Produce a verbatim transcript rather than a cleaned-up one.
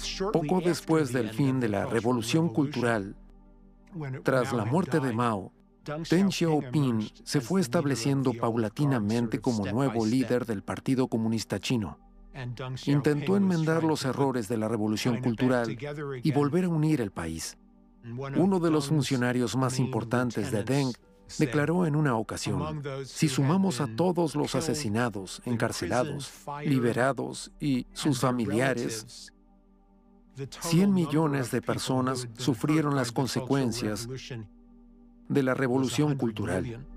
Poco después del fin de la Revolución Cultural, tras la muerte de Mao, Deng Xiaoping se fue estableciendo paulatinamente como nuevo líder del Partido Comunista Chino. Intentó enmendar los errores de la Revolución Cultural y volver a unir el país. Uno de los funcionarios más importantes de Deng declaró en una ocasión: si sumamos a todos los asesinados, encarcelados, liberados y sus familiares, cien millones de personas sufrieron las consecuencias de la Revolución Cultural.